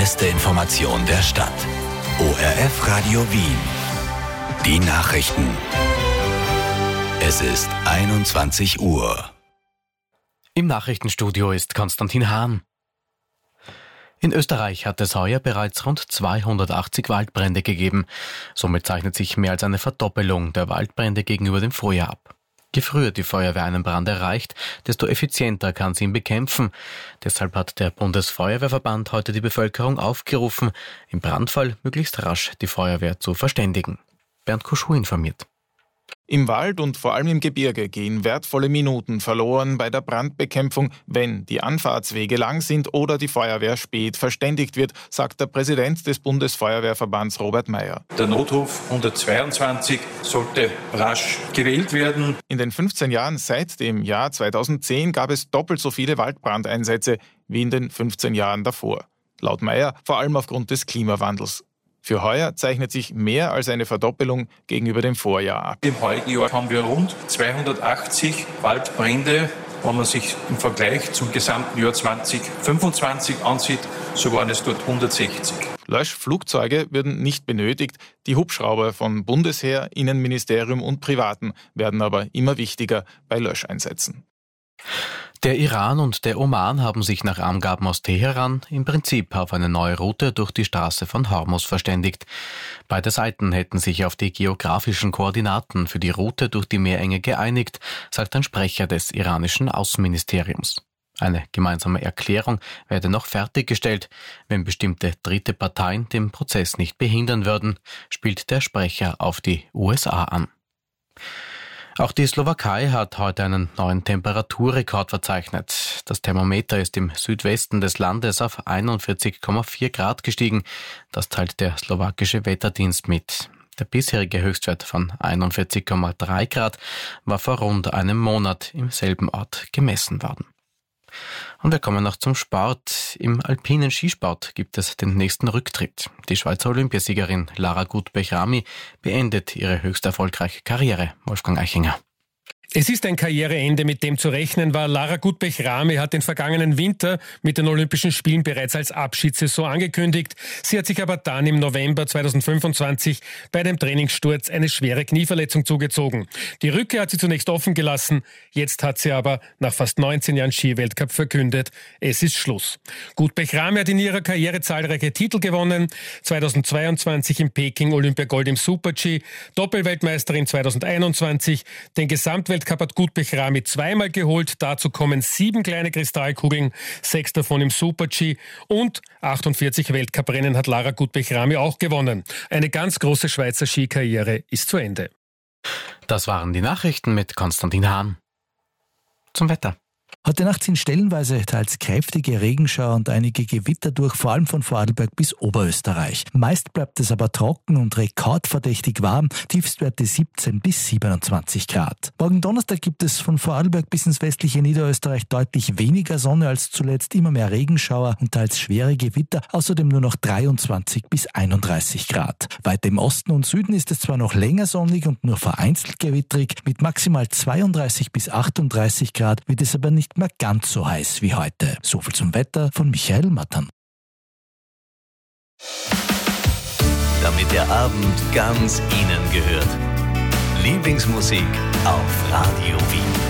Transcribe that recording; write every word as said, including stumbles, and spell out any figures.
beste Information der Stadt. O R F Radio Wien. Die Nachrichten. Es ist einundzwanzig Uhr. Im Nachrichtenstudio ist Konstantin Hahn. In Österreich hat es heuer bereits rund zweihundertachtzig Waldbrände gegeben. Somit zeichnet sich mehr als eine Verdoppelung der Waldbrände gegenüber dem Vorjahr ab. Je früher die Feuerwehr einen Brand erreicht, desto effizienter kann sie ihn bekämpfen. Deshalb hat der Bundesfeuerwehrverband heute die Bevölkerung aufgerufen, im Brandfall möglichst rasch die Feuerwehr zu verständigen. Bernd Kuschuh informiert. Im Wald und vor allem im Gebirge gehen wertvolle Minuten verloren bei der Brandbekämpfung, wenn die Anfahrtswege lang sind oder die Feuerwehr spät verständigt wird, sagt der Präsident des Bundesfeuerwehrverbands Robert Meyer. Der Notruf hundertzweiundzwanzig sollte rasch gewählt werden. In den fünfzehn Jahren seit dem Jahr zweitausendzehn gab es doppelt so viele Waldbrandeinsätze wie in den fünfzehn Jahren davor. Laut Meyer vor allem aufgrund des Klimawandels. Für heuer zeichnet sich mehr als eine Verdoppelung gegenüber dem Vorjahr ab. Im heutigen Jahr haben wir rund zweihundertachtzig Waldbrände. Wenn man sich im Vergleich zum gesamten Jahr zweitausendfünfundzwanzig ansieht, so waren es dort hundertsechzig. Löschflugzeuge würden nicht benötigt. Die Hubschrauber von Bundesheer, Innenministerium und Privaten werden aber immer wichtiger bei Löscheinsätzen. Der Iran und der Oman haben sich nach Angaben aus Teheran im Prinzip auf eine neue Route durch die Straße von Hormuz verständigt. Beide Seiten hätten sich auf die geografischen Koordinaten für die Route durch die Meerenge geeinigt, sagt ein Sprecher des iranischen Außenministeriums. Eine gemeinsame Erklärung werde noch fertiggestellt, wenn bestimmte dritte Parteien den Prozess nicht behindern würden, spielt der Sprecher auf die U S A an. Auch die Slowakei hat heute einen neuen Temperaturrekord verzeichnet. Das Thermometer ist im Südwesten des Landes auf einundvierzig Komma vier Grad gestiegen. Das teilt der slowakische Wetterdienst mit. Der bisherige Höchstwert von einundvierzig Komma drei Grad war vor rund einem Monat im selben Ort gemessen worden. Und wir kommen noch zum Sport. Im alpinen Skisport gibt es den nächsten Rücktritt. Die Schweizer Olympiasiegerin Lara Gut-Bechramy beendet ihre höchst erfolgreiche Karriere. Wolfgang Eichinger. Es ist ein Karriereende, mit dem zu rechnen war. Lara Gut-Bechramy hat den vergangenen Winter mit den Olympischen Spielen bereits als Abschiedssaison angekündigt. Sie hat sich aber dann im November zweitausendfünfundzwanzig bei einem Trainingssturz eine schwere Knieverletzung zugezogen. Die Rückkehr hat sie zunächst offen gelassen. Jetzt hat sie aber nach fast neunzehn Jahren Skiweltcup verkündet, es ist Schluss. Gut-Bechramy hat in ihrer Karriere zahlreiche Titel gewonnen. zweitausendzweiundzwanzig in Peking Olympiagold im Super-G, Doppelweltmeisterin zweitausendeinundzwanzig, den Gesamtweltcup hat Gut-Bechramy zweimal geholt. Dazu kommen sieben kleine Kristallkugeln, sechs davon im Super-G und achtundvierzig Weltcuprennen hat Lara Gut-Bechramy auch gewonnen. Eine ganz große Schweizer Skikarriere ist zu Ende. Das waren die Nachrichten mit Konstantin Hahn. Zum Wetter. Heute Nacht sind stellenweise teils kräftige Regenschauer und einige Gewitter durch, vor allem von Vorarlberg bis Oberösterreich. Meist bleibt es aber trocken und rekordverdächtig warm, Tiefstwerte siebzehn bis siebenundzwanzig Grad. Morgen Donnerstag gibt es von Vorarlberg bis ins westliche Niederösterreich deutlich weniger Sonne als zuletzt, immer mehr Regenschauer und teils schwere Gewitter, außerdem nur noch dreiundzwanzig bis einunddreißig Grad. Weiter im Osten und Süden ist es zwar noch länger sonnig und nur vereinzelt gewittrig, mit maximal zweiunddreißig bis achtunddreißig Grad wird es aber nicht nicht mehr ganz so heiß wie heute. So viel zum Wetter von Michael Mattern. Damit der Abend ganz Ihnen gehört. Lieblingsmusik auf Radio Wien.